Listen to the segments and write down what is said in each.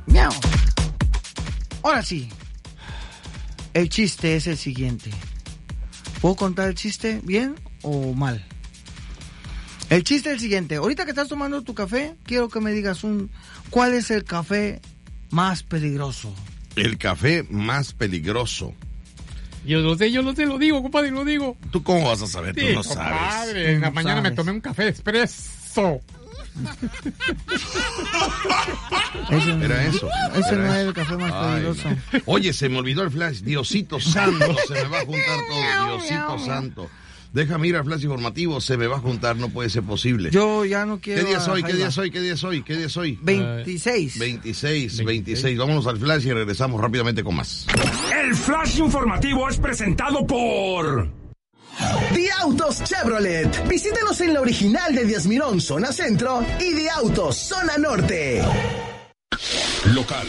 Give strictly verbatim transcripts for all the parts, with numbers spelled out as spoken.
Miau. Ahora sí, el chiste es el siguiente. ¿Puedo contar el chiste bien o mal? El chiste es el siguiente. Ahorita que estás tomando tu café, quiero que me digas un ¿cuál es el café más peligroso? El café más peligroso. Yo lo sé, yo lo sé, lo digo, compadre, lo digo. ¿Tú cómo vas a saber? Sí, Tú no compadre, sabes. en la no mañana sabes. me tomé un café expreso. Ese, Era eso. Ese Era no es eso. el café más Ay, peligroso. no. Oye, se me olvidó el flash. Diosito santo, se me va a juntar todo. Diosito santo. Déjame ir al flash informativo, se me va a juntar, no puede ser posible. Yo ya no quiero... ¿Qué día es hoy? a ¿Qué día Jaiba. es hoy? ¿Qué día es hoy? ¿Qué día es hoy? veintiséis. veintiséis, veintiséis. Vámonos al flash y regresamos rápidamente con más. El flash informativo es presentado por... The Autos Chevrolet. Visítenos en la original de Díaz Mirón, zona centro, y The Autos, zona norte. Local.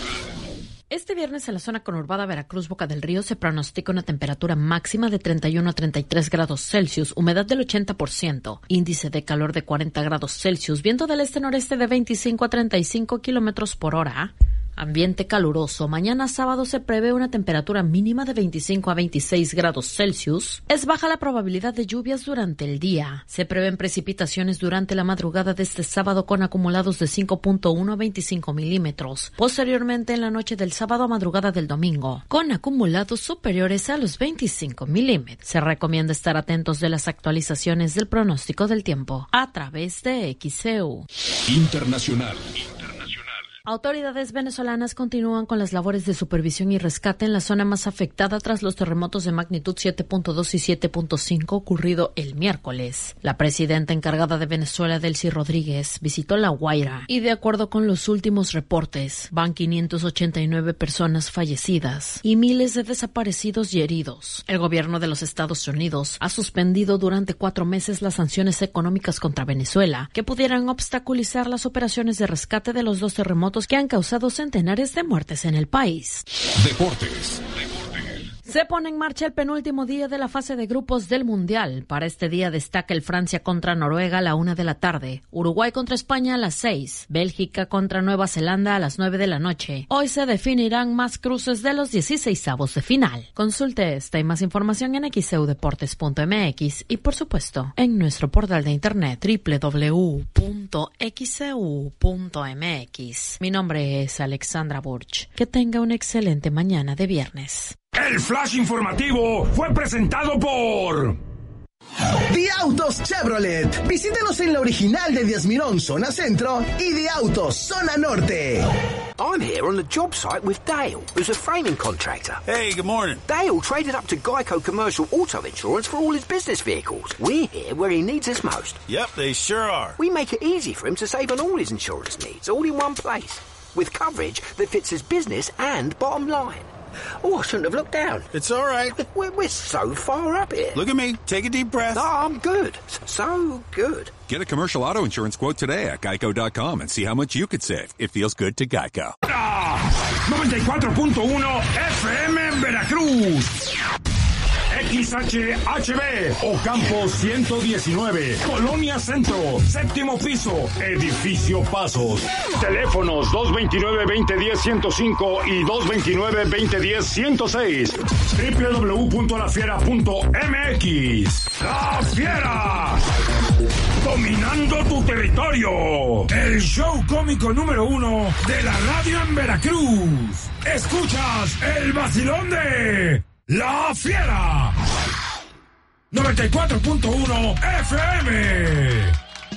Este viernes en la zona conurbada Veracruz-Boca del Río se pronostica una temperatura máxima de treinta y uno a treinta y tres grados Celsius, humedad del ochenta por ciento, índice de calor de cuarenta grados Celsius, viento del este-noreste de veinticinco a treinta y cinco kilómetros por hora. Ambiente caluroso. Mañana sábado se prevé una temperatura mínima de veinticinco a veintiséis grados Celsius. Es baja la probabilidad de lluvias durante el día. Se prevén precipitaciones durante la madrugada de este sábado con acumulados de cinco punto uno a veinticinco milímetros. Posteriormente en la noche del sábado a madrugada del domingo, con acumulados superiores a los veinticinco milímetros. Se recomienda estar atentos de las actualizaciones del pronóstico del tiempo a través de X C U. Internacional. Autoridades venezolanas continúan con las labores de supervisión y rescate en la zona más afectada tras los terremotos de magnitud siete punto dos y siete punto cinco ocurrido el miércoles. La presidenta encargada de Venezuela, Delcy Rodríguez, visitó La Guaira y, de acuerdo con los últimos reportes, van quinientas ochenta y nueve personas fallecidas y miles de desaparecidos y heridos. El gobierno de los Estados Unidos ha suspendido durante cuatro meses las sanciones económicas contra Venezuela que pudieran obstaculizar las operaciones de rescate de los dos terremotos que han causado centenares de muertes en el país. Deportes. Se pone en marcha el penúltimo día de la fase de grupos del Mundial. Para este día destaca el Francia contra Noruega a la una de la tarde, Uruguay contra España a las seis, Bélgica contra Nueva Zelanda a las nueve de la noche. Hoy se definirán más cruces de los dieciseisavos de final. Consulte esta y más información en x e u deportes punto m x y, por supuesto, en nuestro portal de internet doble u doble u doble u punto x e u punto m x. Mi nombre es Alexandra Burch. Que tenga una excelente mañana de viernes. El flash informativo fue presentado por... The Autos Chevrolet. Visítenos en la original de Díaz Mirón, zona centro, y The Autos, zona norte. I'm here on the job site with Dale, who's a framing contractor. Hey, good morning. Dale traded up to Geico Commercial Auto Insurance for all his business vehicles. We're here where he needs us most. Yep, they sure are. We make it easy for him to save on all his insurance needs, all in one place, with coverage that fits his business and bottom line. Oh, I shouldn't have looked down. It's all right. We're, we're so far up here. Look at me. Take a deep breath. No, I'm good. So good. Get a commercial auto insurance quote today at geico dot com and see how much you could save. It feels good to Geico. noventa y cuatro punto uno F M Veracruz. X H H B, Ocampo ciento diecinueve, Colonia Centro, séptimo piso, Edificio Pasos. Teléfonos dos veintinueve, veinte diez, ciento cinco y dos veintinueve, veinte diez, ciento seis. doble u doble u doble u punto la fiera punto m x. ¡La Fiera! Dominando tu territorio. El show cómico número uno de la radio en Veracruz. Escuchas el vacilón de La Fiera. noventa y cuatro punto uno F M.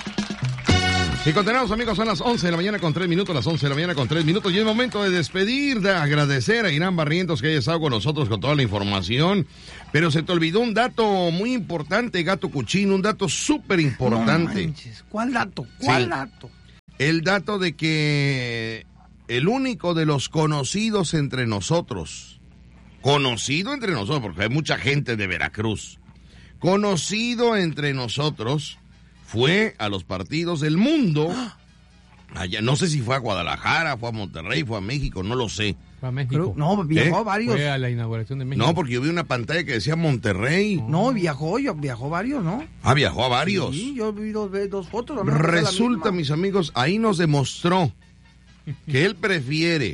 Y continuamos, amigos, son las once de la mañana con tres minutos, las once de la mañana con tres minutos. Y es momento de despedir, de agradecer a Irán Barrientos que haya estado con nosotros con toda la información. Pero se te olvidó un dato muy importante, Gato Cuchín, un dato súper importante. No manches. ¿Cuál dato? ¿Cuál Sí. dato? El dato de que el único de los conocidos entre nosotros, conocido entre nosotros, porque hay mucha gente de Veracruz, conocido entre nosotros, fue a los partidos del mundo. Allá, no sé si fue a Guadalajara, fue a Monterrey, fue a México, no lo sé. Fue a México. Creo- no, viajó ¿Eh? a varios. Fue a la inauguración de México. No, porque yo vi una pantalla que decía Monterrey. No, viajó, yo viajó varios, ¿no? Ah, viajó a varios. Sí, yo vi dos, ve- dos fotos. a lo mejor es la Resulta, misma. mis amigos, ahí nos demostró que él prefiere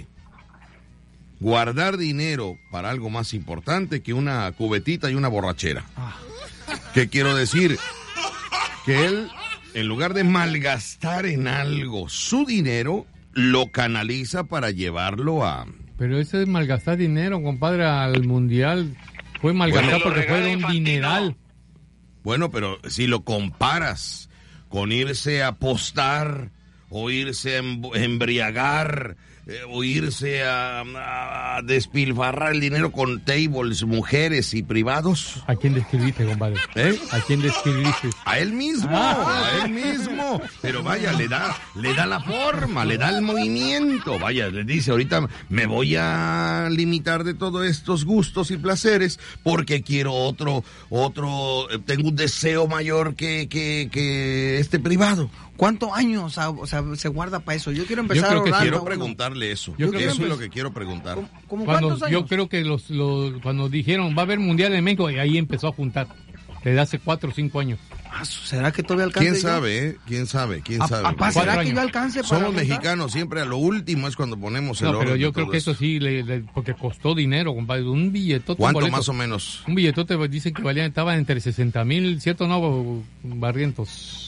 guardar dinero para algo más importante que una cubetita y una borrachera. ¿Qué quiero decir? Que él, en lugar de malgastar en algo su dinero, lo canaliza para llevarlo a... Pero ese es malgastar dinero, compadre, al mundial. Fue malgastar Bueno, porque fue un dineral. Bueno, pero si lo comparas con irse a apostar, o irse a em- embriagar, eh, o irse a, a despilfarrar el dinero con tables, mujeres y privados. ¿A quién describiste, compadre? ¿Eh? ¿A quién describiste? A él mismo, Ah. a él mismo. Pero vaya, le da, le da la forma, le da el movimiento. Vaya, le dice, ahorita me voy a limitar de todos estos gustos y placeres porque quiero otro, otro, eh, tengo un deseo mayor que, que, que este privado. ¿Cuántos años o sea, se guarda para eso? Yo quiero empezar Yo creo a que ahorrar. quiero para uno. preguntarle eso. Yo creo eso que es lo pues- que quiero preguntar. ¿Cómo Cuando, cuántos años? yo creo que los, los cuando dijeron va a haber mundial en México, y ahí empezó a juntar. Desde hace cuatro o cinco años. Ah, ¿será que todavía alcance? ¿Quién yo? sabe, eh? ¿Quién sabe? ¿Quién Ah, sabe? papá, ¿será Cuatro que años. yo alcance para Somos juntar? mexicanos, siempre a lo último es cuando ponemos el No, pero orden yo de creo todo que eso sí, le- le- porque costó dinero, compadre. Un billetote. ¿Cuánto un boleto. más o menos? Un billetote, pues, dicen que valía, estaba entre sesenta mil, ¿cierto no, Barrientos?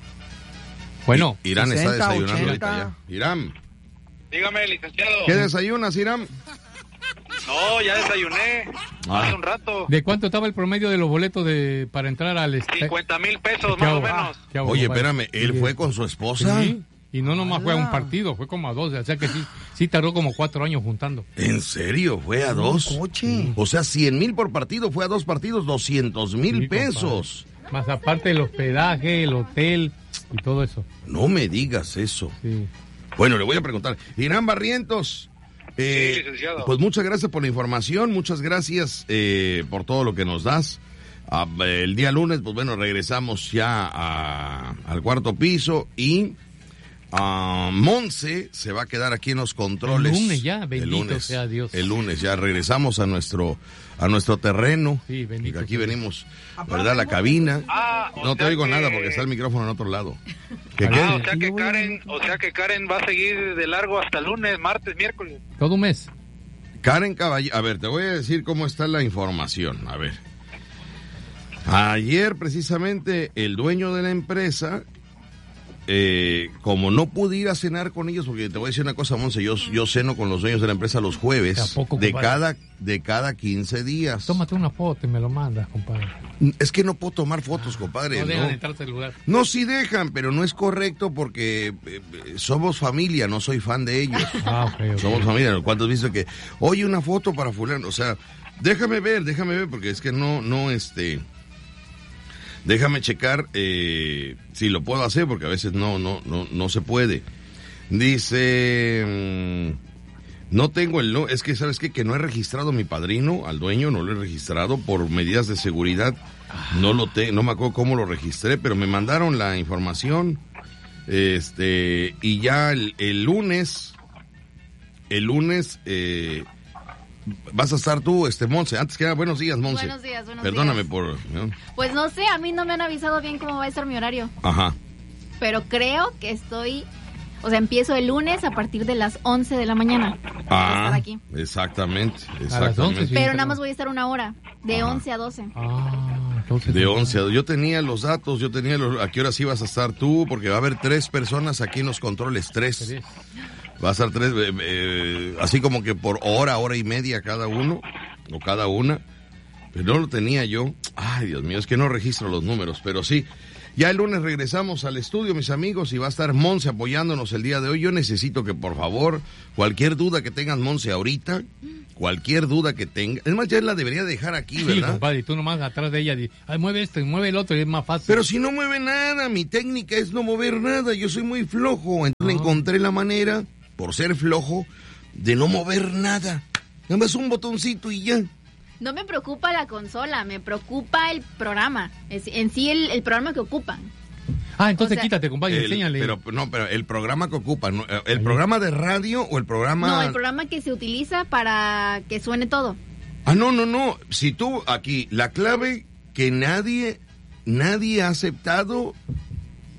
Bueno. I- Irán está sesenta, desayunando ochenta. ahorita ya. Irán, Dígame, licenciado. ¿qué desayunas, Irán? No, ya desayuné. Ah. Hace un rato. ¿De cuánto estaba el promedio de los boletos de para entrar al estadio? cincuenta mil pesos, más o menos. Oye, espérame, ¿él fue con su esposa? Sí, y no nomás fue a un Ala. partido, fue como a dos, o sea que sí, sí tardó como cuatro años juntando. ¿En serio? ¿Fue a dos? Un coche. O sea, cien mil por partido, fue a dos partidos, doscientos mil Sí, pesos. Más aparte el hospedaje, el hotel y todo eso. No me digas eso. Sí. Bueno, le voy a preguntar. Irán Barrientos. eh, Sí, licenciado. Pues muchas gracias por la información, muchas gracias eh, por todo lo que nos das. Ah, el día lunes, pues bueno, regresamos ya a- al cuarto piso y ah, Monse se va a quedar aquí en los controles. El lunes ya, bendito El lunes, sea Dios. El lunes ya regresamos a nuestro a nuestro terreno. Sí, bendito Y aquí sea Dios. venimos, ¿verdad? La cabina. Ah, o No te sea oigo que- nada porque está el micrófono en otro lado. ¿Qué Ah, qué? Ah, o sea que Karen, o sea que Karen va a seguir de largo hasta el lunes, martes, miércoles. Todo un mes. Karen Caballero, a ver, te voy a decir cómo está la información. A ver. Ayer, precisamente, el dueño de la empresa, eh, como no pude ir a cenar con ellos, porque te voy a decir una cosa, Monse, yo, yo ceno con los dueños de la empresa los jueves, ¿A poco, de compadre? cada, de cada quince días. Tómate una foto y me lo mandas, compadre. Es que no puedo tomar fotos, compadre. No No, dejan entrar al celular. No, sí dejan, pero no es correcto porque eh, eh, somos familia, no soy fan de ellos. Ah, ok, ok. Somos familia. ¿Cuántos has visto que, oye, una foto para fulano? O sea, déjame ver, déjame ver, porque es que no, no, este... Déjame checar eh, si lo puedo hacer, porque a veces no, no, no, no se puede. Dice... mm, no tengo el... No, es que, ¿sabes qué? Que no he registrado a mi padrino, al dueño, no lo he registrado por medidas de seguridad. No lo te, no me acuerdo cómo lo registré, pero me mandaron la información. Este, y ya el, el lunes, el lunes, eh, vas a estar tú, este, Monse. Antes que nada, buenos días, Monse. Buenos días, buenos Perdóname días. por... ¿no? Pues no sé, a mí no me han avisado bien cómo va a estar mi horario, Ajá. pero creo que estoy, o sea, empiezo el lunes a partir de las once de la mañana. Para Ah, estar aquí. exactamente, once, exactamente. sí. Pero nada más voy a estar una hora, de Ajá. once a doce. Ah, entonces... De once a dos. Yo tenía los datos, yo tenía los, a qué horas ibas a estar tú, porque va a haber tres personas aquí en los controles, tres. Tres. Va a estar tres, eh, eh, así como que por hora, hora y media cada uno, o cada una. Pero no lo tenía yo. Ay, Dios mío, es que no registro los números, pero sí. Ya el lunes regresamos al estudio, mis amigos, y va a estar Monse apoyándonos el día de hoy. Yo necesito que, por favor, cualquier duda que tengas, Monse, ahorita, cualquier duda que tenga, es más, ya la debería dejar aquí, Sí, ¿verdad? compadre, y tú nomás atrás de ella, di, ay, mueve esto y mueve el otro, y es más fácil. Pero si no mueve nada, mi técnica es no mover nada, yo soy muy flojo. Entonces Ah. encontré la manera, por ser flojo, de no mover nada. Nada más un botoncito y ya. No me preocupa la consola, me preocupa el programa, es- en sí el, el programa que ocupan. Ah, entonces o sea- quítate, compadre, El- enséñale. Pero no, pero el programa que ocupa, ¿no? ¿El programa de radio o el programa...? No, el programa que se utiliza para que suene todo. Ah, no, no, no. Si tú aquí, la clave que nadie, nadie ha aceptado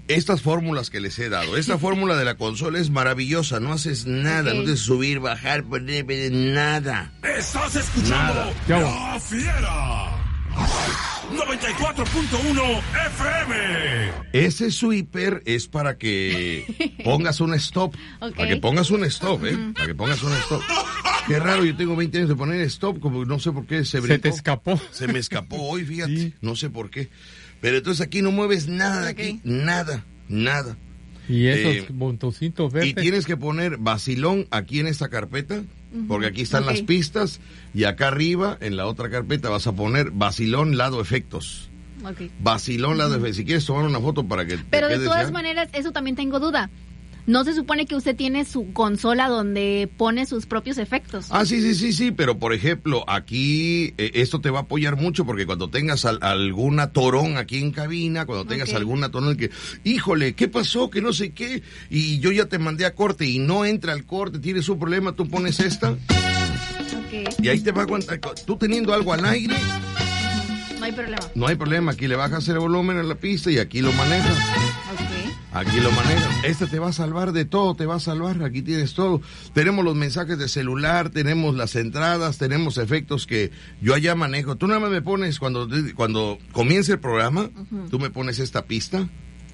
estas fórmulas que les he dado, esta fórmula de la consola es maravillosa, no haces nada, okay. no te subir, bajar, poner, poner, nada. Estás escuchando nada. La Fiera. noventa y cuatro punto uno F M. Ese sweeper es para que pongas un stop. Okay. Para que pongas un stop, ¿eh? Uh-huh. Para que pongas un stop. Qué raro, yo tengo veinte años de poner stop, como no sé por qué se brincó. Se te escapó. Se me escapó hoy, fíjate. Sí. No sé por qué. Pero entonces aquí no mueves nada, okay. aquí, nada, nada. Y esos eh, botoncitos verdes. Y tienes que poner vacilón aquí en esta carpeta, uh-huh. porque aquí están okay. las pistas, y acá arriba, en la otra carpeta, vas a poner vacilón lado efectos. Okay. Vacilón lado uh-huh. efectos. Si quieres tomar una foto para que Pero te de todas ya. maneras, eso también tengo duda. ¿No se supone que usted tiene su consola donde pone sus propios efectos? Ah, sí, sí, sí, sí, pero por ejemplo, aquí eh, esto te va a apoyar mucho porque cuando tengas al, alguna torón aquí en cabina, cuando tengas okay. alguna torón que, híjole, ¿qué pasó? Que no sé qué, y yo ya te mandé a corte y no entra al corte, tienes un problema, tú pones esta. Okay. Y ahí te va a aguantar, tú teniendo algo al aire. No hay problema. No hay problema, aquí le bajas el volumen a la pista y aquí lo manejas. Ok. Aquí lo manejas. Este te va a salvar de todo, te va a salvar. Aquí tienes todo. Tenemos los mensajes de celular, tenemos las entradas, tenemos efectos que yo allá manejo. Tú nada más me pones, cuando, cuando comience el programa, uh-huh. tú me pones esta pista,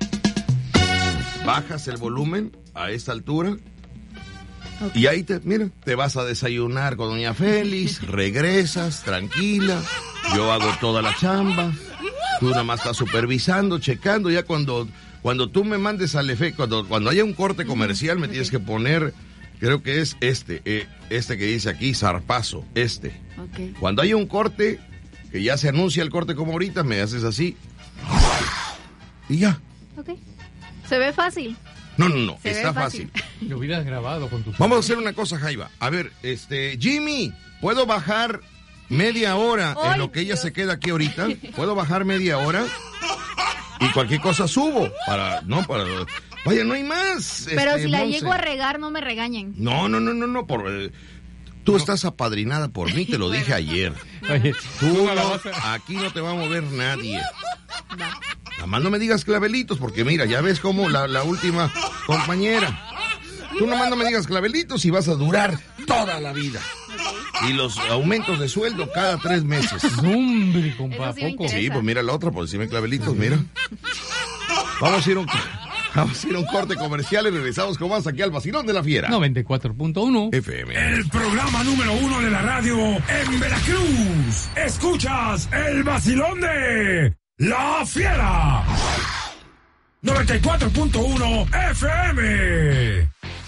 bajas el volumen a esta altura. Okay. Y ahí te, mira, te vas a desayunar con Doña Félix, regresas tranquila, yo hago toda la chamba, tú nada más estás supervisando, checando, ya cuando, cuando tú me mandes al efecto, cuando, cuando haya un corte comercial me okay. tienes que poner, creo que es este, eh, este que dice aquí, zarpazo, este. Okay. Cuando haya un corte, que ya se anuncia el corte como ahorita, me haces así, y ya. Ok, se ve fácil. No, no, no, Se está fácil. fácil. Lo hubieras grabado con tus... Vamos a hacer una cosa, Jaiba. A ver, este, Jimmy, ¿puedo bajar media hora Ay, en lo que ella Dios. se queda aquí ahorita? ¿Puedo bajar media hora? Y cualquier cosa subo. Para, no, para... Vaya, no hay más. Pero este, si la Monse. llego a regar, no me regañen. No, no, no, no, no, por... Eh, tú no. estás apadrinada por mí, te lo dije ayer. Oye, tú tú no, la vas a... aquí no te va a mover nadie. No. Nada más no me digas clavelitos, porque mira, ya ves cómo la, la última compañera. Tú nada más no me digas clavelitos y vas a durar toda la vida. Y los aumentos de sueldo cada tres meses. Hombre, compa, sí poco. Sí, pues mira la otra, por decirme clavelitos, mira. Vamos a ir a un, vamos a ir a un corte comercial y regresamos con más aquí al Vacilón de la Fiera. noventa y cuatro punto uno F M. El programa número uno de la radio en Veracruz. Escuchas el Vacilón de La Fiera. noventa y cuatro punto uno F M.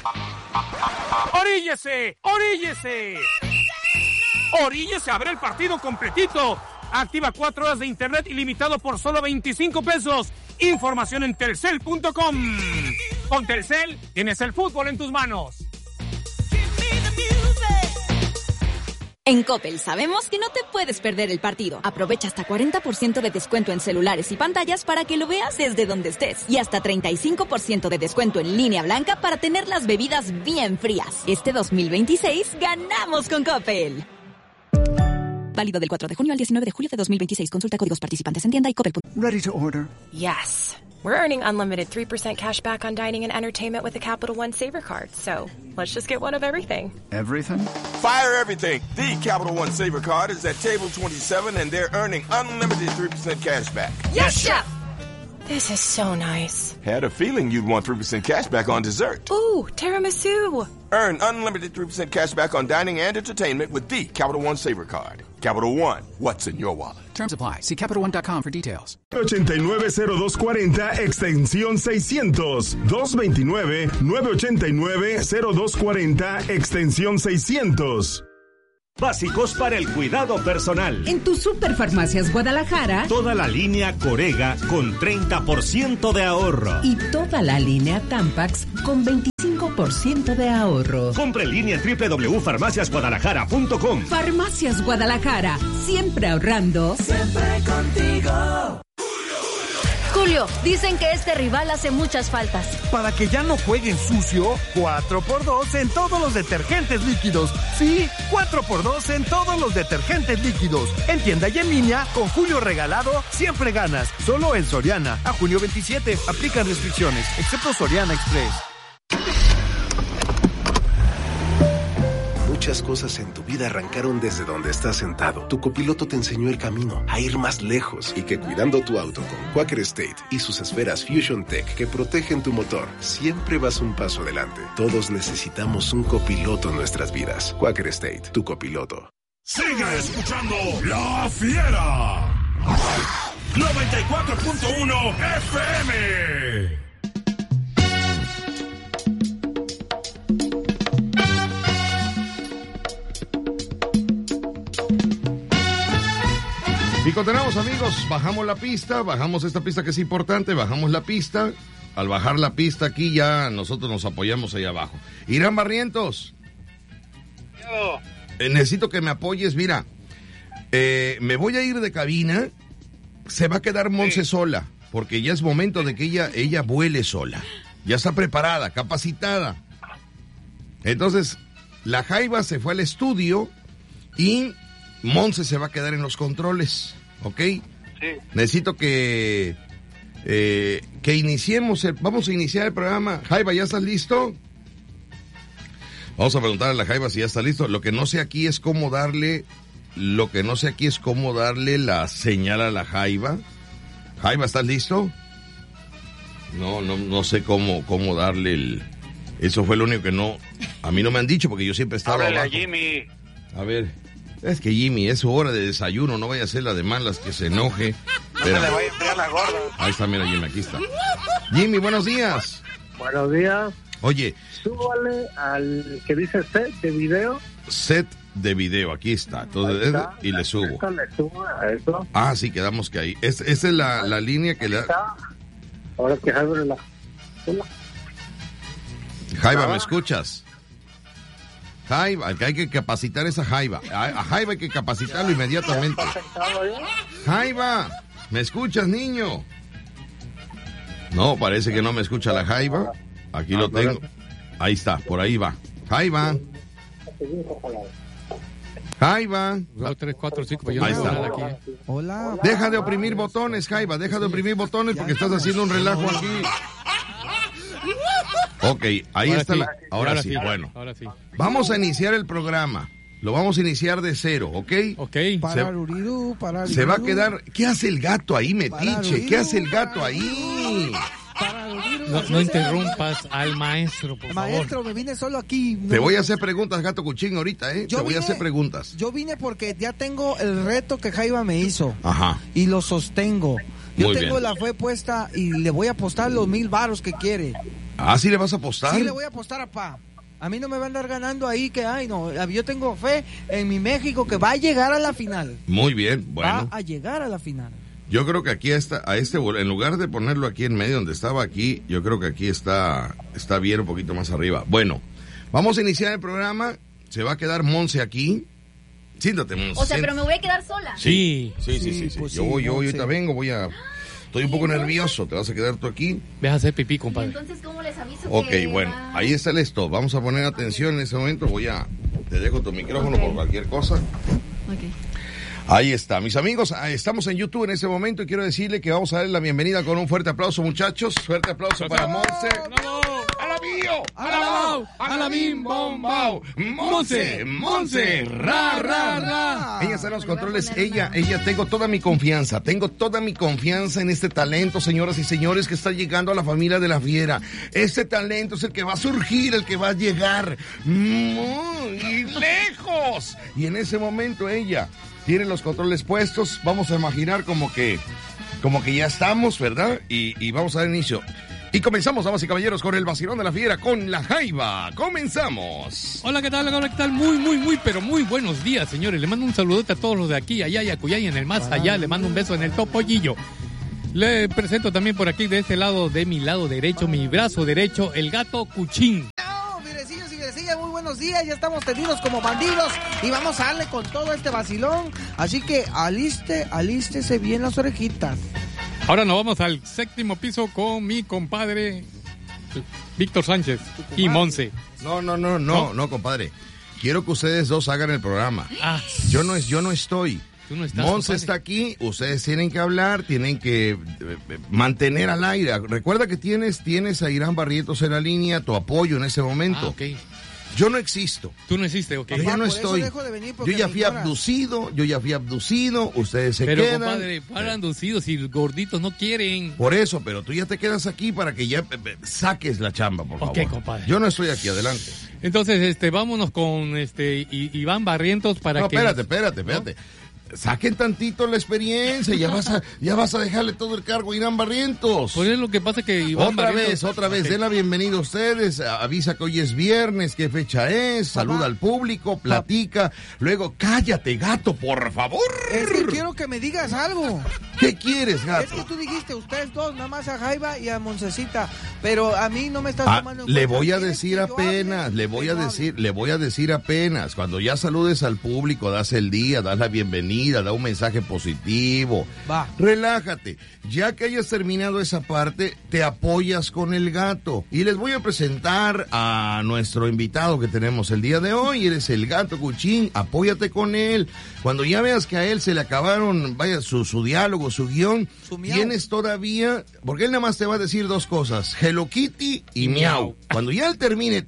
¡Oríllese! ¡Oríllese! ¡Oríllese a ver el partido completito! Activa cuatro horas de internet ilimitado por solo veinticinco pesos. Información en telcel punto com. Con Telcel tienes el fútbol en tus manos. En Coppel sabemos que no te puedes perder el partido. Aprovecha hasta cuarenta por ciento de descuento en celulares y pantallas para que lo veas desde donde estés. Y hasta treinta y cinco por ciento de descuento en línea blanca para tener las bebidas bien frías. Este dos mil veintiséis ganamos con Coppel. Válido del cuatro de junio al diecinueve de julio de dos mil veintiséis. Consulta códigos participantes en tienda y Coppel. Ready to order? Yes. We're earning unlimited three percent cash back on dining and entertainment with the Capital One Saver Card. So let's just get one of everything. Everything? Fire everything. The Capital One Saver Card is at table twenty-seven and they're earning unlimited three percent cash back. Yes, Chef! This is so nice. Had a feeling you'd want three percent cash back on dessert. Ooh, tiramisu. Earn unlimited three percent cash back on dining and entertainment with the Capital One Saver Card. Capital One, what's in your wallet? Terms apply. See Capital One dot com for details. ochenta y nueve cero dos cuarenta, extensión seiscientos. dos veintinueve, nueve ochenta y nueve, cero dos cuarenta, extensión seiscientos. Básicos para el cuidado personal. En tu Superfarmacias Guadalajara, toda la línea Corega con treinta por ciento de ahorro. Y toda la línea Tampax con veinticinco por ciento de ahorro. Compre en línea en doble u doble u doble u punto farmacias guadalajara punto com. Farmacias Guadalajara, siempre ahorrando. Siempre contigo. Julio, dicen que este rival hace muchas faltas. Para que ya no jueguen sucio, cuatro por dos en todos los detergentes líquidos. Sí, cuatro por dos en todos los detergentes líquidos. En tienda y en línea, con Julio regalado, siempre ganas. Solo en Soriana. A junio veintisiete, aplican restricciones, excepto Soriana Express. Muchas cosas en tu vida arrancaron desde donde estás sentado. Tu copiloto te enseñó el camino a ir más lejos y que cuidando tu auto con Quaker State y sus esferas Fusion Tech que protegen tu motor, siempre vas un paso adelante. Todos necesitamos un copiloto en nuestras vidas. Quaker State, tu copiloto. Sigue escuchando La Fiera. noventa y cuatro punto uno F M. Y continuamos, amigos, bajamos la pista, bajamos esta pista que es importante, bajamos la pista. Al bajar la pista aquí ya nosotros nos apoyamos ahí abajo. Irán Barrientos. Eh, necesito que me apoyes, mira, eh, me voy a ir de cabina, se va a quedar Monse sí. sola, porque ya es momento de que ella, ella vuele sola. Ya está preparada, capacitada. Entonces, la Jaiba se fue al estudio y Monse se va a quedar en los controles, ¿ok? Sí. Necesito que eh, que iniciemos, el, vamos a iniciar el programa. Jaiba, ¿ya estás listo? Vamos a preguntar a la Jaiba si ya está listo. Lo que no sé aquí es cómo darle, lo que no sé aquí es cómo darle la señal a la Jaiba. Jaiba, ¿estás listo? No, no, no sé cómo, cómo darle el... Eso fue lo único que no, a mí no me han dicho porque yo siempre estaba Háblale abajo. a Jimmy. A ver, es que Jimmy, es su hora de desayuno, no vaya a ser la de malas que se enoje. No se le vaya a enfriar la gorda. Ahí está, mira Jimmy, aquí está. Jimmy, buenos días. Buenos días. Oye. Súbale al que dice set de video. Set de video, aquí está. Entonces, está. Y le subo. Le subo a eso. Ah, sí, quedamos que ahí. Es, esa es la, la línea que le... Ahora que abre la... Jaiba, ¿me escuchas? Jaiba, que hay que capacitar esa Jaiba. A, a Jaiba hay que capacitarlo inmediatamente. Jaiba, ¿me escuchas, niño? No, parece que no me escucha la Jaiba. Aquí lo tengo. Ahí está, por ahí va. Jaiba. Jaiba. tres, cuatro, cinco, ahí está. Hola. Deja de oprimir botones, Jaiba. Deja de oprimir botones porque estás haciendo un relajo aquí. Ok, ahí ahora está sí, la... Ahora, ahora sí, sí, bueno. Ahora sí. Vamos a iniciar el programa. Lo vamos a iniciar de cero, ¿ok? Ok. Pararuriru, pararuriru. Se va a quedar... ¿Qué hace el gato ahí, metiche? ¿Qué hace el gato ahí? No, no interrumpas al maestro, por maestro, favor. me vine solo aquí. No. Te voy a hacer preguntas, gato cuchín, ahorita, ¿eh? Yo Te voy vine, a hacer preguntas. Yo vine porque ya tengo el reto que Jaiba me hizo. Ajá. Y lo sostengo. Yo Muy tengo bien. la fe puesta y le voy a apostar los mil varos que quiere. ¿Ah, sí le vas a apostar? Sí le voy a apostar a pa. A mí no me va a andar ganando ahí que, ay, no. Yo tengo fe en mi México que va a llegar a la final. Muy bien, bueno. Va a llegar a la final. Yo creo que aquí está, a este, en lugar de ponerlo aquí en medio donde estaba aquí, yo creo que aquí está, está bien un poquito más arriba. Bueno, vamos a iniciar el programa. Se va a quedar Monse aquí. Siéntate, Monse. O sea, pero me voy a quedar sola. Sí, sí, sí, sí. sí, sí. Pues yo sí, voy, yo Monse. ahorita vengo, voy a... Estoy un poco nervioso, te vas a quedar tú aquí. Ve a hacer pipí, compadre. Entonces, ¿cómo les aviso Ok, que bueno, va? ahí está el stop. Vamos a poner atención en ese momento. Voy a... Te dejo tu micrófono Okay. por cualquier cosa. Ok. Ahí está, mis amigos, estamos en YouTube en este momento y quiero decirle que vamos a darle la bienvenida con un fuerte aplauso, muchachos. Fuerte aplauso para Monse. ¡A la bio! ¡A la bao! ¡A la bim bom bao! ¡Monse! ¡Monse! ¡Ra, ra, ra! Ella está en los controles, ella, ella, tengo toda mi confianza, tengo toda mi confianza en este talento, señoras y señores, que está llegando a la familia de la Fiera. Este talento es el que va a surgir, el que va a llegar muy lejos. Y en ese momento ella... tiene los controles puestos, vamos a imaginar como que, como que ya estamos, ¿verdad? Y, y vamos a dar inicio. Y comenzamos, damas y caballeros, con el vacilón de la Fiera, con la Jaiba. ¡Comenzamos! Hola, ¿qué tal? Hola, ¿qué tal? Muy, muy, muy, pero muy buenos días, señores. Le mando un saludote a todos los de aquí, allá y acullá y en el más allá. Le mando un beso en el topollillo. Le presento también por aquí, de este lado, de mi lado derecho, mi brazo derecho, el gato Cuchín. Virecillos y virecillas, muy buenos días, ya estamos tendidos como bandidos y vamos a darle con todo este vacilón, así que aliste, alístese bien las orejitas. Ahora nos vamos al séptimo piso con mi compadre Víctor Sánchez y Monse. No, no, no, no, no, no, compadre. Quiero que ustedes dos hagan el programa. Ah. Yo no es, yo no estoy. Tú no estás, Monse compadre. está aquí, ustedes tienen que hablar, tienen que eh, mantener al aire. Recuerda que tienes, tienes a Irán Barrientos en la línea, tu apoyo en ese momento. Ah, ok. Yo no existo. Tú no existes, ok. Yo ya no estoy. Yo ya fui abducido, yo ya fui abducido, ustedes se pero, quedan. Pero, compadre, para abducidos si los gorditos no quieren. Por eso, pero tú ya te quedas aquí para que ya eh, saques la chamba, por favor. Ok, compadre. Yo no estoy aquí, adelante. Entonces, este, vámonos con este I- Iván Barrientos para no, que... espérate, espérate, espérate. ¿No? Saquen tantito la experiencia, ya vas a, ya vas a dejarle todo el cargo a Irán Barrientos. Pues es lo que pasa que Iván Otra Barrientos... vez, otra vez, Ok. den la bienvenida a ustedes, avisa que hoy es viernes, qué fecha es, saluda al público, platica, luego cállate, gato, por favor. Es que quiero que me digas algo. ¿Qué quieres, gato? Es que tú dijiste, ustedes dos, nada más a Jaiba y a Moncecita, pero a mí no me estás Ah, tomando en le cuenta. voy a ¿Quieres decir que yo apenas, hable? le voy Que a yo decir, le voy a decir apenas, cuando ya saludes al público, das el día, das la bienvenida, da un mensaje positivo. Va. Relájate. Ya que hayas terminado esa parte, te apoyas con el gato. Y les voy a presentar a nuestro invitado que tenemos el día de hoy. Eres el gato Cuchín, apóyate con él. Cuando ya veas que a él se le acabaron, vaya, su, su diálogo, su guión, Su miau. tienes todavía, porque él nada más te va a decir dos cosas, Hello Kitty y miau. Cuando ya él termine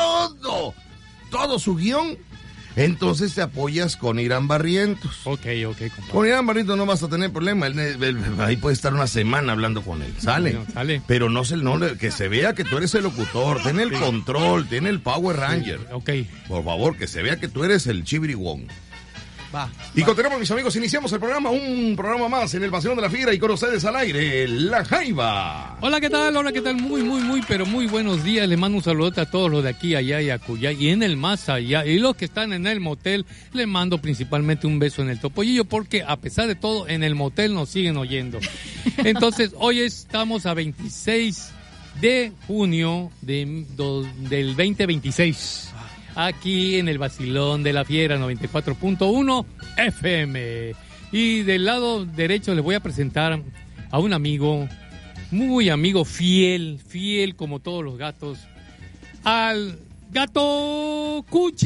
todo, todo su guión, entonces te apoyas con Irán Barrientos. Ok, ok, compadre. Con Irán Barrientos no vas a tener problema, él, él- él- ahí puedes estar una semana hablando con él, sale. Bueno, sale. Pero no se, no, le- que se vea que tú eres el locutor, ten el control, ten el Power Ranger. Ok. Por favor, que se vea que tú eres el Chibiriwon. Va. Y continuamos, mis amigos, iniciamos el programa, un programa más en el Vacilón de la Fiera y con ustedes al aire, La Jaiba. Hola, ¿qué tal? Hola, ¿qué tal? Muy, muy, muy, pero muy buenos días. Les mando un saludote a todos los de aquí, allá y acullá y en el más allá. Y los que están en el motel, les mando principalmente un beso en el topollillo porque a pesar de todo, en el motel nos siguen oyendo. Entonces, hoy estamos a veintiséis de junio de, do- del veinte veintiséis. Aquí en el Vacilón de la Fiera noventa y cuatro punto uno F M. Y del lado derecho les voy a presentar a un amigo, muy amigo, fiel, fiel como todos los gatos, al gato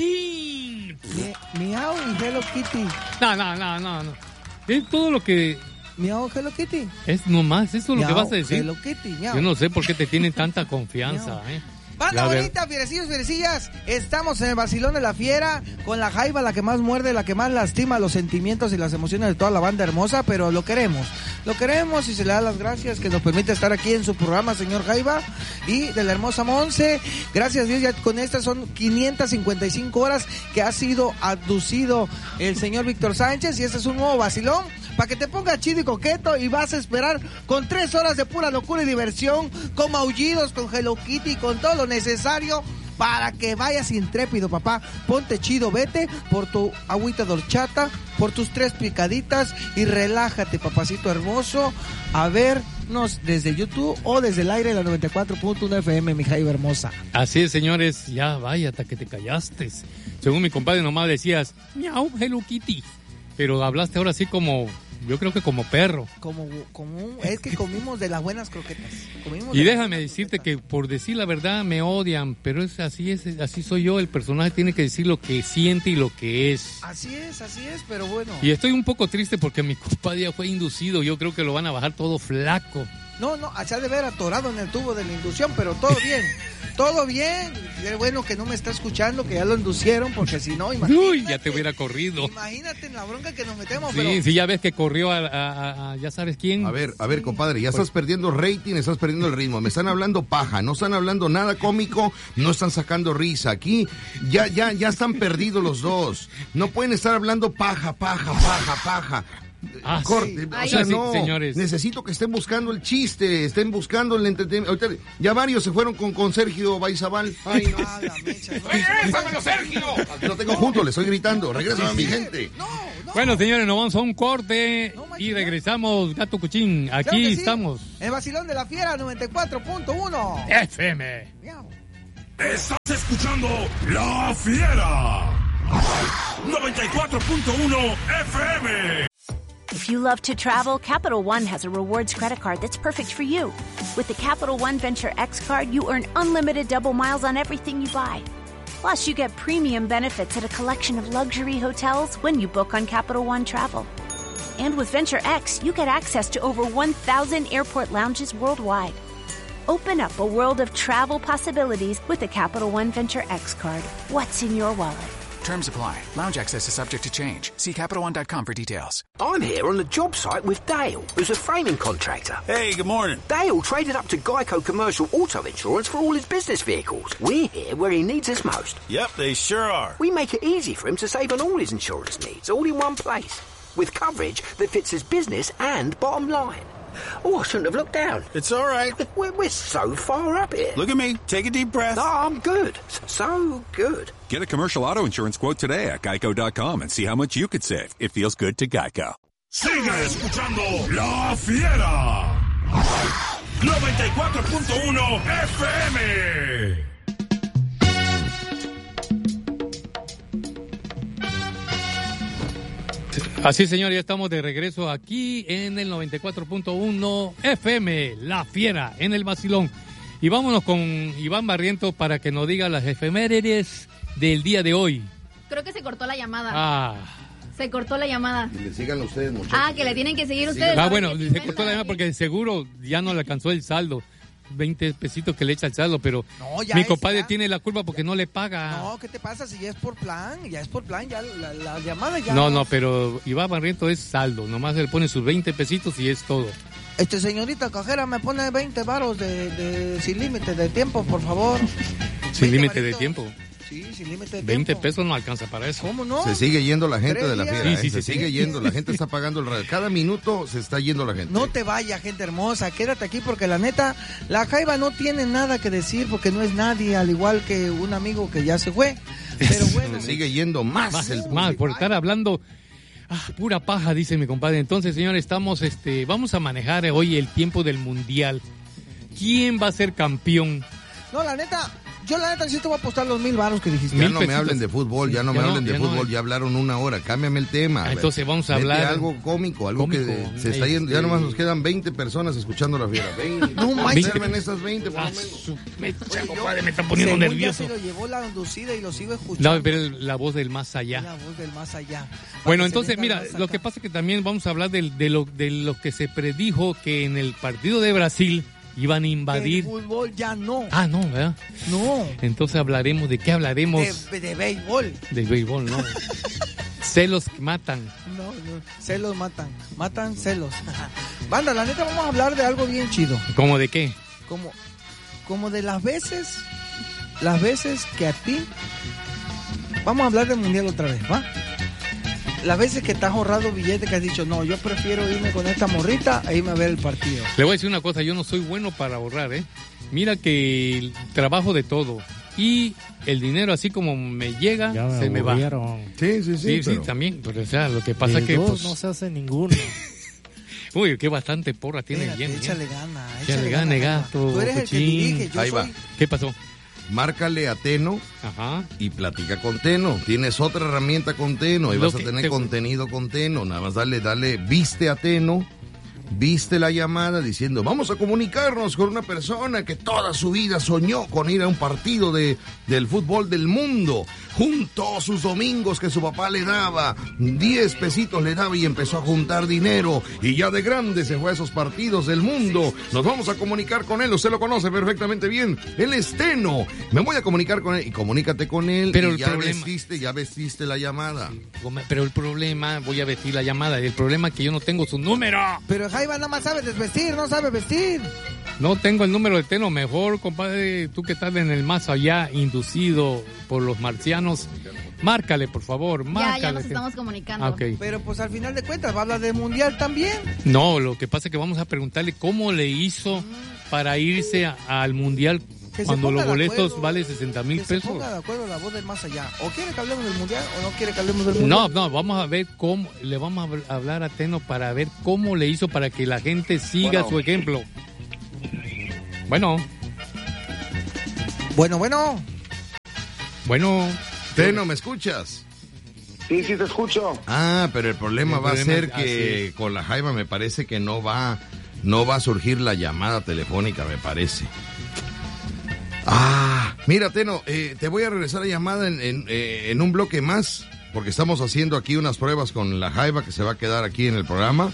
Cuchín. Mi- Miau y Hello Kitty. No, no, no, no, no. Es todo lo que... Miau, Hello Kitty. Es nomás, eso es lo que Miau, vas a decir. Hello Kitty, miau. Yo no sé por qué te tienen tanta confianza, ¿eh? Banda La ver- bonita, fierecillos, fierecillas, estamos en el Vacilón de la Fiera con la Jaiba, la que más muerde, la que más lastima los sentimientos y las emociones de toda la banda hermosa, pero lo queremos, lo queremos y se le da las gracias que nos permite estar aquí en su programa, señor Jaiba, y de la hermosa Monse. Gracias a Dios, ya con estas son quinientas cincuenta y cinco horas que ha sido abducido el señor Víctor Sánchez y este es un nuevo vacilón para que te pongas chido y coqueto y vas a esperar con tres horas de pura locura y diversión, con maullidos, con Hello Kitty, con todo lo necesario para que vayas intrépido, papá. Ponte chido, vete por tu agüita de horchata, por tus tres picaditas y relájate, papacito hermoso, a vernos desde YouTube o desde el aire de la noventa y cuatro punto uno F M, mi Jaiba hermosa. Así es, señores, ya vaya hasta que te callaste. Según mi compadre nomás decías, miau, Hello Kitty. Pero hablaste ahora sí como, yo creo que como perro. Como, como un- es que comimos de las buenas croquetas. Comimos Y de las déjame buenas decirte que por decir la verdad me odian, pero es así es, así soy yo, el personaje tiene que decir lo que siente y lo que es. Así es, así es, pero bueno. Y estoy un poco triste porque mi compadre ya fue inducido, yo creo que lo van a bajar todo flaco. No, no, se ha de ver atorado en el tubo de la inducción, pero todo bien. Todo bien. Qué bueno que no me está escuchando, que ya lo inducieron, porque si no, imagínate. Uy, ya te hubiera corrido. Imagínate en la bronca que nos metemos, Sí, pero... sí, ya ves que corrió a, a- a- a- ya sabes quién. A ver, a ver, compadre, ya estás perdiendo rating, estás perdiendo el ritmo. Me están hablando paja, no están hablando nada cómico, no están sacando risa. Aquí ya, ya, ya están perdidos los dos. No pueden estar hablando paja, paja, paja, paja. Ah, Corte, sí. o Ay, sea, sí, no, señores. necesito que estén buscando el chiste, estén buscando el entretenimiento. Ahorita, ya varios se fueron con, con Sergio Baizabal. Ay, no. Ah, la mecha, ¿no? ¡Regrésamelo, Sergio! Aquí lo tengo junto, le estoy gritando. Regrésame a mi gente. Bueno, señores, nos vamos a un corte y regresamos, Gato Cuchín. Aquí Claro que sí. estamos. El Vacilón de la Fiera noventa y cuatro punto uno. F M. Estás escuchando La Fiera. noventa y cuatro punto uno F M. If you love to travel, Capital One has a rewards credit card that's perfect for you. With the Capital One Venture X card, you earn unlimited double miles on everything you buy. Plus, you get premium benefits at a collection of luxury hotels when you book on Capital One Travel. And with Venture X, you get access to over one thousand airport lounges worldwide. Open up a world of travel possibilities with the Capital One Venture X card. What's in your wallet? Terms apply. Lounge access is subject to change. See Capital One dot com for details. I'm here on the job site with Dale, who's a framing contractor. Hey, good morning. Dale traded up to Geico Commercial Auto Insurance for all his business vehicles. We're here where he needs us most. Yep, they sure are. We make it easy for him to save on all his insurance needs, all in one place, with coverage that fits his business and bottom line. Oh, I shouldn't have looked down. It's all right. We're, we're so far up here. Look at me. Take a deep breath. No, I'm good. So good. Get a commercial auto insurance quote today at geico dot com and see how much you could save. It feels good to Geico. Sigue escuchando La Fiera. noventa y cuatro punto uno F M. Así, señor, ya estamos de regreso aquí en el noventa y cuatro punto uno F M, La Fiera, en el Vacilón. Y vámonos con Iván Barrientos para que nos diga las efemérides del día de hoy. Creo que se cortó la llamada. Ah. Se cortó la llamada. Y le sigan ustedes, muchachos. Ah, que le tienen que seguir ustedes. Ah, bueno, se cortó la llamada porque seguro ya no le alcanzó el saldo. veinte pesitos que le echa el saldo, pero no, ya mi es, compadre ya. tiene la culpa porque no le paga. No, ¿qué te pasa? Si ya es por plan, ya es por plan, ya la, la llamada ya... No, no, pero Iván Barrientos es saldo, nomás le pone sus veinte pesitos y es todo. Este, señorita cajera, me pone veinte varos de, de, sin límite de tiempo, por favor. Sin límite de tiempo. Sí, sin límite de veinte tiempo. pesos no alcanza para eso. ¿Cómo no? Se sigue yendo la gente de la fiera, sí, ¿eh? sí, se sí, sigue sí. yendo, la gente está pagando el radio. Cada minuto se está yendo la gente. No te vayas, gente hermosa, quédate aquí porque la neta, la Jaiba no tiene nada que decir porque no es nadie, al igual que un amigo que ya se fue. Pero bueno. Se sigue yendo más, más el más por estar hablando ah, pura paja, dice mi compadre. Entonces, señor, estamos, este, vamos a manejar hoy el tiempo del mundial. ¿Quién va a ser campeón? No, la neta, yo la neta sí te voy a apostar los mil varos que dijiste. Ya no me hablen de fútbol, ya no Ya me no, hablen de ya fútbol, no. ya hablaron una hora, cámbiame el tema. Ah, entonces vamos a Vete hablar- algo cómico, algo Cómico, que se está yendo, ya este- nomás nos quedan veinte personas escuchando la fiera. veinte. No manches. Observen esas veinte por lo Ah, menos. su mecha, compadre, me están poniendo Según nervioso. Ya se lo llevó la conducida y lo sigo escuchando. No, pero la voz del más allá. La voz del más allá. Bueno, Para que entonces, se mira, venga el más lo acá. que pasa es que también vamos a hablar del- de, lo, de lo que se predijo que en el partido de Brasil iban a invadir. El fútbol ya no. Ah, no, ¿verdad? No. Entonces hablaremos, ¿de qué hablaremos? De, de béisbol. De béisbol, ¿no? Celos que matan. No, no. Celos matan. Matan celos. Banda, la neta vamos a hablar de algo bien chido. ¿Cómo de qué? Como, como de las veces, las veces que a ti... Vamos a hablar del mundial otra vez, ¿va? Las veces que te has ahorrado billetes que has dicho, no, yo prefiero irme con esta morrita e irme a ver el partido. Le voy a decir una cosa, yo no soy bueno para ahorrar, ¿eh? Mira que trabajo de todo y el dinero así como me llega, Ya me se me va. aburrieron. Sí, sí, sí. Sí, sí, pero- también, pero o sea, lo que pasa De que dos pues, no se hace ninguno. uy, qué bastante porra tiene Espérate, bien. échale bien. gana, Échale échale gana, gana. gato. Tú eres el que cochín. dirige, yo Ahí va. soy... ¿Qué pasó? Márcale a Teno Ajá. y platica con Teno. Tienes otra herramienta con Teno y Lo vas a que tener te- contenido con Teno. Nada más dale, dale, viste a Teno, viste la llamada diciendo, vamos a comunicarnos con una persona que toda su vida soñó con ir a un partido de, del fútbol del mundo. Juntó sus domingos que su papá le daba, diez pesitos le daba y empezó a juntar dinero. Y ya de grande se fue a esos partidos del mundo. Nos vamos a comunicar con él, usted lo conoce perfectamente bien. Él es Teno. Me voy a comunicar con él y comunícate con él. Pero y el ya problema- vestiste, ya vestiste la llamada. Pero el problema, voy a vestir la llamada, el problema es que yo no tengo su número. Pero Jaiba nada más sabe desvestir, no sabe vestir. No tengo el número de Teno, mejor, compadre, tú que estás en el más allá, inducido por los marcianos, márcale, por favor, Ya, márcale. ya nos Teno. estamos comunicando. Ah, ok. Pero pues al final de cuentas va a hablar del mundial también. No, lo que pasa es que vamos a preguntarle cómo le hizo para irse a- al mundial Que se cuando ponga los de boletos acuerdo, valen sesenta mil Que se pesos. ponga de acuerdo la voz del más allá. ¿O quiere que hablemos del mundial o no quiere que hablemos del mundial? No, no, vamos a ver cómo, le vamos a habl- hablar a Teno para ver cómo le hizo para que la gente siga Bueno. su ejemplo. Bueno, Bueno, bueno. bueno. Teno, ¿me escuchas? Sí, sí, te escucho. Ah, pero el problema El va problema a ser es- que con la Jaiba me parece que no va, no va a surgir la llamada telefónica, me parece. Ah, mira, Teno, eh, te voy a regresar la llamada en, en, eh, en un bloque más, porque estamos haciendo aquí unas pruebas con la Jaiba que se va a quedar aquí en el programa.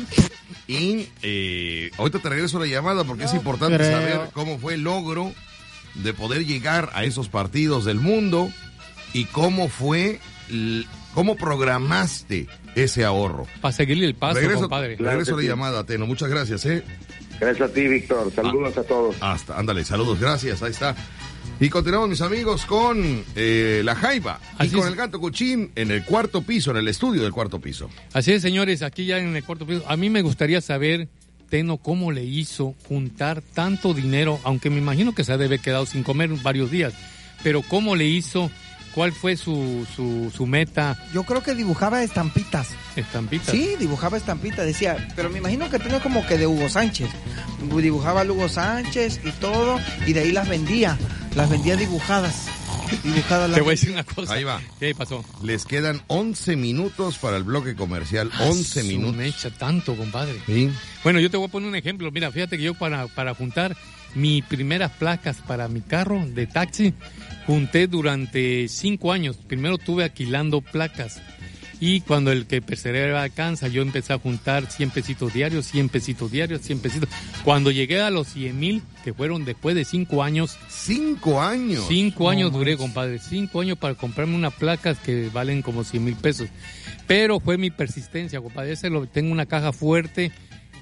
Y eh, ahorita te regreso la llamada porque es importante creo. saber cómo fue el logro de poder llegar a esos partidos del mundo y cómo fue, l- cómo programaste ese ahorro. Para seguirle el paso, regreso, compadre. Regreso la llamada, Teno. Muchas gracias, ¿eh? Gracias a ti, Víctor. Saludos a todos. Hasta, ándale, saludos, gracias, ahí está. Y continuamos, mis amigos, con eh, la Jaiba y Así con es. el Gato Cuchín en el cuarto piso, en el estudio del cuarto piso. Así es, señores, aquí ya en el cuarto piso. A mí me gustaría saber, Teno, cómo le hizo juntar tanto dinero, aunque me imagino que se debe haber quedado sin comer varios días, pero cómo le hizo, cuál fue su, su, su meta. Yo creo que dibujaba estampitas. Estampitas. Sí, dibujaba estampitas, decía, pero me imagino que tenía como que de Hugo Sánchez. Dibujaba al Hugo Sánchez y todo, y de ahí las vendía, las vendía dibujadas. Dibujadas las Te voy a decir una cosa. Ahí va. ¿Qué pasó? Les quedan once minutos para el bloque comercial, Ah, once su minutos. mecha, tanto, compadre. Sí. Bueno, yo te voy a poner un ejemplo. Mira, fíjate que yo para, para juntar mis primeras placas para mi carro de taxi, junté durante cinco años. Primero estuve alquilando placas. Y cuando el que perseveraba alcanza, yo empecé a juntar cien pesitos diarios, cien pesitos diarios, cien pesitos. Cuando llegué a los cien mil, que fueron después de cinco años. ¿Cinco años? Cinco No años duré, manches. compadre. Cinco años para comprarme unas placas que valen como cien mil pesos. Pero fue mi persistencia, compadre. Ese lo, tengo una caja fuerte.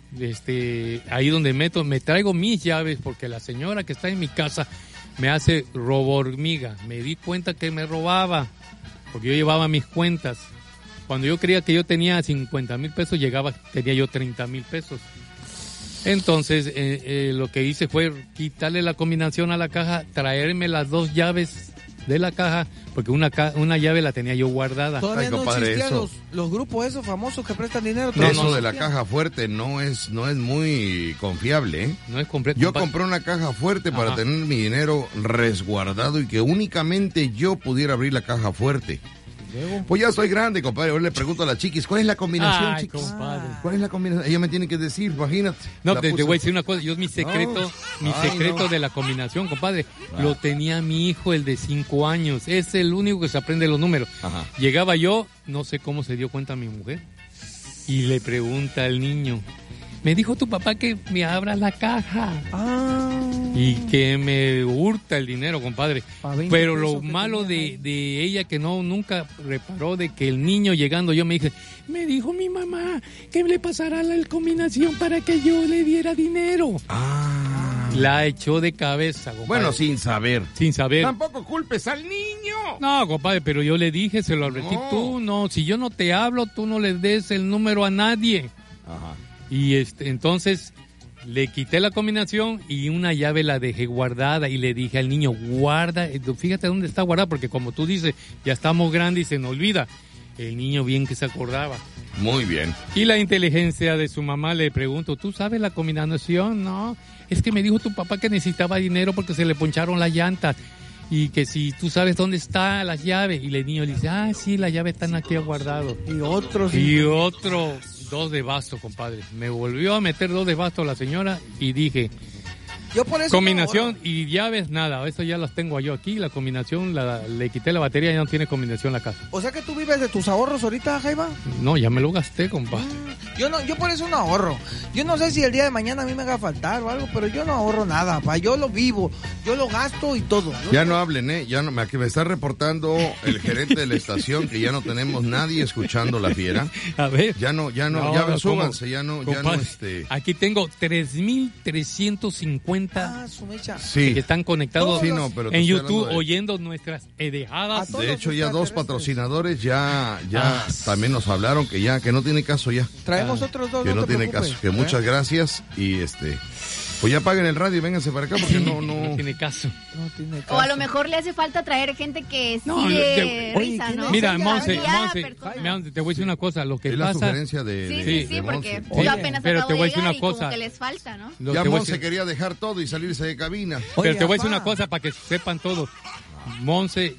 Este, ahí donde meto, me traigo mis llaves porque la señora que está en mi casa me hace robo hormiga. Me di cuenta que me robaba porque yo llevaba mis cuentas. Cuando yo creía que yo tenía cincuenta mil pesos, llegaba, tenía yo treinta mil pesos. Entonces, eh, eh, lo que hice fue quitarle la combinación a la caja, traerme las dos llaves de la caja, porque una ca- una llave la tenía yo guardada. Todavía Ay, no compadre, existían eso. los, los grupos esos famosos que prestan dinero. No, todavía eso no de la existían. caja fuerte no es, no es muy confiable, ¿eh? No es completo. Yo compré una caja fuerte para Ajá. tener mi dinero resguardado y que únicamente yo pudiera abrir la caja fuerte. Pues ya estoy grande, compadre. Ahora le pregunto a la chiquis, ¿cuál es la combinación, Ay, chiquis? compadre. ¿Cuál es la combinación? Ella me tiene que decir, imagínate. No, La te, te puse- voy a decir una cosa, yo mi secreto, mi Ay, secreto no. de la combinación, compadre, Ah. lo tenía mi hijo, el de cinco años, es el único que se aprende los números. Ajá. Llegaba yo, no sé cómo se dio cuenta mi mujer, y le pregunta al niño, me dijo tu papá que me abra la caja. Y que me hurta el dinero, compadre. Pa' veinte Pero lo pesos que malo tenía de, de ella que no nunca reparó de que el niño llegando yo me dije, me dijo mi mamá que le pasara la combinación para que yo le diera dinero. La echó de cabeza, compadre. Bueno, sin saber. Sin saber. Tampoco culpes al niño. No, compadre, pero yo le dije, se lo advertí, No. tú no, si yo no te hablo, tú no le des el número a nadie. Ajá. Y este, entonces le quité la combinación y una llave la dejé guardada y le dije al niño, guarda, fíjate dónde está guardada, porque como tú dices, ya estamos grandes y se nos olvida. El niño bien que se acordaba. Muy bien. Y la inteligencia de su mamá le pregunto, ¿tú sabes la combinación? No, es que me dijo tu papá que necesitaba dinero porque se le poncharon las llantas. Y que si tú sabes dónde están las llaves. Y el niño le dice, ah, sí, las llaves están aquí guardadas. Y otros. Y otro, dos de basto, compadre. Me volvió a meter dos de basto la señora y dije, Yo por eso combinación y llaves, nada, eso ya las tengo yo aquí. La combinación, la, le quité la batería, ya no tiene combinación la casa. O sea que tú vives de tus ahorros ahorita, Jaiba. No, ya me lo gasté, compadre. Yo no, yo por eso no ahorro. Yo no sé si el día de mañana a mí me haga faltar o algo, pero yo no ahorro nada, pa. Yo lo vivo, yo lo gasto y todo. Yo Ya no hablen, ¿eh? Ya no, me, aquí me está reportando el gerente de la estación que ya no tenemos nadie escuchando la fiera. A ver. Ya no, ya no, No, ya ¿cómo? súbanse, ya no, ya no, Compadre, este... Aquí tengo tres mil trescientos cincuenta Ah, su mecha. Sí. que están conectados Sí, no, pero te en estoy YouTube hablando de- oyendo nuestras edejadas. De hecho, ya dos patrocinadores ya, ya también nos hablaron que ya, que no tiene caso ya. Traemos otros dos, Que no, te tiene preocupes. caso. Que muchas gracias y este, pues ya apaguen el radio y vénganse para acá porque no, no. No tiene caso. No tiene caso. O a lo mejor le hace falta traer gente que No, sí de- de oye, risa, ¿quién ¿no? es Mira, ella? Monse, Variada Monse, persona. Monse, te voy a decir una cosa, lo que Es la pasa... sugerencia de, Sí, de- sí, sí, de porque Monse. yo apenas pero acabo te de voy a decir llegar una y como cosa. que les falta, ¿no? lo Ya que voy a Monse decir- quería dejar todo y salirse de cabina. Pero Oye, te voy a decir apá. una cosa para que sepan todos. Monse